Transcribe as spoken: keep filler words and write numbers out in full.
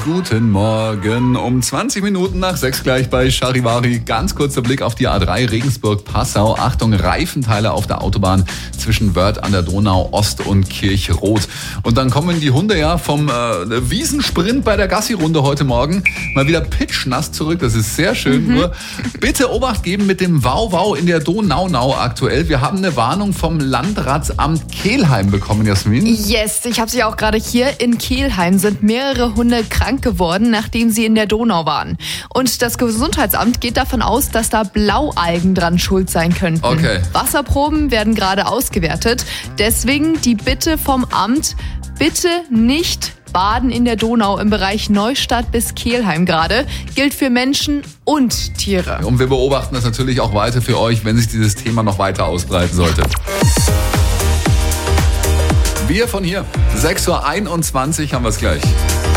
guten Morgen. Um zwanzig Minuten nach sechs gleich bei Charivari. Ganz kurzer Blick auf die A drei Regensburg-Passau. Achtung, Reifenteile auf der Autobahn zwischen Wörth an der Donau Ost und Kirchroth. Und dann kommen die Hunde ja vom äh, Wiesensprint bei der Gassi-Runde heute Morgen mal wieder pitschnass zurück. Das ist sehr schön. Mhm. Nur bitte Obacht geben mit dem Wow-Wow in der Donaunau aktuell. Wir haben eine Warnung vom Landratsamt Kelheim bekommen, Jasmin. Yes, ich habe sie auch gerade hier. In Kelheim sind mehrere Hunde krank geworden, nachdem sie in der Donau waren. Und das Gesundheitsamt geht davon aus, dass da Blaualgen dran schuld sein könnten. Okay. Wasserproben werden gerade ausgewertet. Deswegen die Bitte vom Amt, bitte nicht baden in der Donau im Bereich Neustadt bis Kelheim gerade. Gilt für Menschen und Tiere. Und wir beobachten das natürlich auch weiter für euch, wenn sich dieses Thema noch weiter ausbreiten sollte. Wir von hier, sechs Uhr einundzwanzig haben wir es gleich.